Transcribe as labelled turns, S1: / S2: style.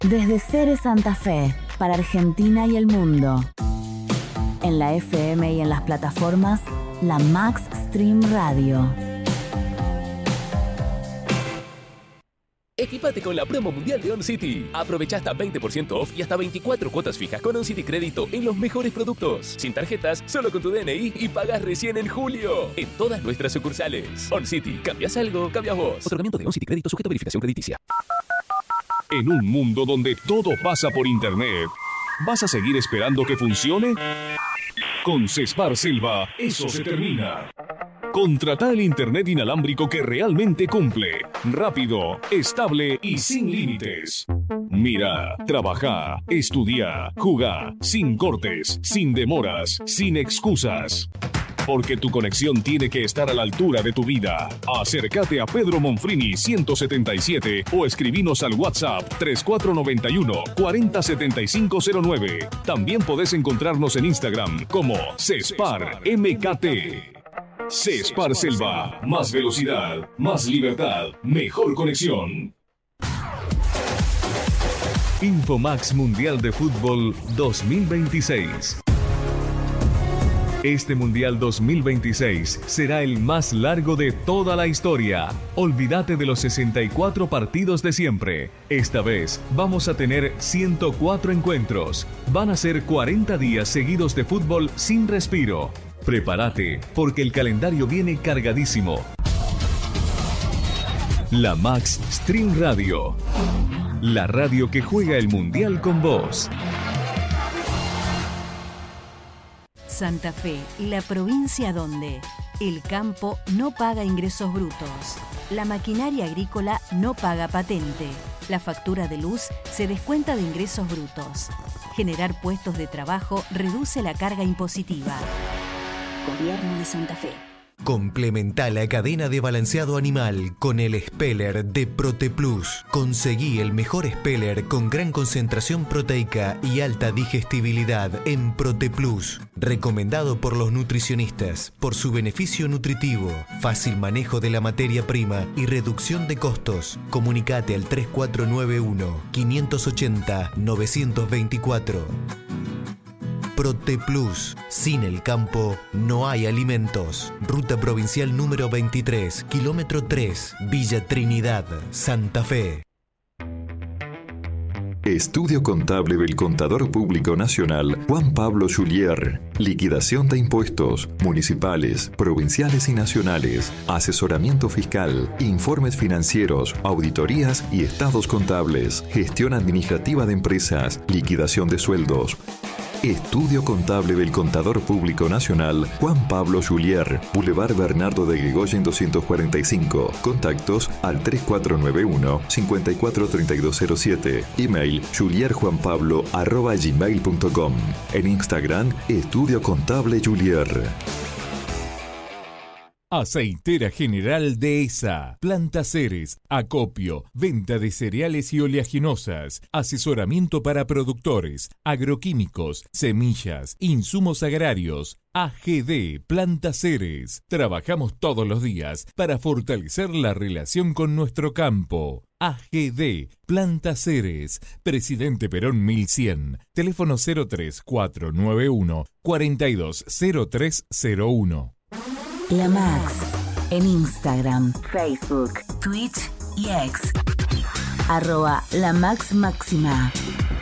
S1: Desde Ceres Santa Fe, para Argentina y el mundo. En la FM y en las plataformas, la Max Stream Radio.
S2: Equipate con la promo mundial de OnCity. Aprovecha hasta 20% off y hasta 24 cuotas fijas con OnCity Crédito en los mejores productos. Sin tarjetas, solo con tu DNI y pagas recién en julio. En todas nuestras sucursales. OnCity. ¿Cambias algo? Cambias vos. Otorgamiento de OnCity Crédito sujeto a verificación crediticia.
S3: En un mundo donde todo pasa por internet, ¿vas a seguir esperando que funcione? Con Cespar Selva, eso se termina. Contrata el internet inalámbrico que realmente cumple. Rápido, estable y sin límites. Mira, trabaja, estudia, juega, sin cortes, sin demoras, sin excusas. Porque tu conexión tiene que estar a la altura de tu vida. Acércate a Pedro Monfrini 177 o escribinos al WhatsApp 3491 407509. También podés encontrarnos en Instagram como Cespar MKT. Cespar Selva, más velocidad, más libertad, mejor conexión.
S4: Infomax Mundial de Fútbol 2026. Este Mundial 2026 será el más largo de toda la historia. Olvídate de los 64 partidos de siempre. Esta vez vamos a tener 104 encuentros. Van a ser 40 días seguidos de fútbol sin respiro. Prepárate, porque el calendario viene cargadísimo. La Max Stream Radio. La radio que juega el Mundial con vos.
S5: Santa Fe, la provincia donde el campo no paga ingresos brutos, la maquinaria agrícola no paga patente, la factura de luz se descuenta de ingresos brutos. Generar puestos de trabajo reduce la carga impositiva. Gobierno de Santa Fe.
S6: Complementa la cadena de balanceado animal con el Speller de ProtePlus. Conseguí el mejor Speller con gran concentración proteica y alta digestibilidad en ProtePlus. Recomendado por los nutricionistas por su beneficio nutritivo, fácil manejo de la materia prima y reducción de costos. Comunicate al 3491 580 924. ProtePlus. Sin el campo no hay alimentos. Ruta provincial número 23, kilómetro 3, Villa Trinidad, Santa Fe.
S7: Estudio Contable del Contador Público Nacional Juan Pablo Julier. Liquidación de impuestos municipales, provinciales y nacionales. Asesoramiento fiscal, informes financieros, auditorías y estados contables. Gestión administrativa de empresas, liquidación de sueldos. Estudio Contable del Contador Público Nacional Juan Pablo Julier, Boulevard Bernardo de Guegoyen 245. Contactos al 3491 543207. Email julierjuanpablo@gmail.com. En Instagram, Estudio Contable Julier.
S8: Aceitera General Dehesa, Planta Ceres, acopio, venta de cereales y oleaginosas, asesoramiento para productores, agroquímicos, semillas, insumos agrarios. AGD Planta Ceres. Trabajamos todos los días para fortalecer la relación con nuestro campo. AGD Planta Ceres, Presidente Perón 1100, teléfono 03491 420301.
S1: La Max, en Instagram, Facebook, Twitch y X. @La Max Máxima.